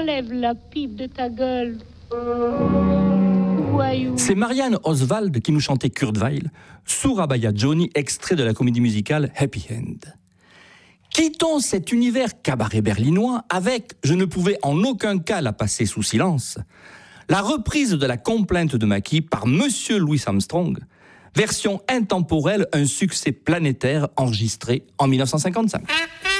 Enlève la pipe de ta gueule. Voyou. C'est Marianne Oswald qui nous chantait Kurt Weill, Surabaya Johnny, extrait de la comédie musicale Happy End. Quittons cet univers cabaret berlinois avec, je ne pouvais en aucun cas la passer sous silence, la reprise de la complainte de Mackie par Monsieur Louis Armstrong, version intemporelle, un succès planétaire enregistré en 1955.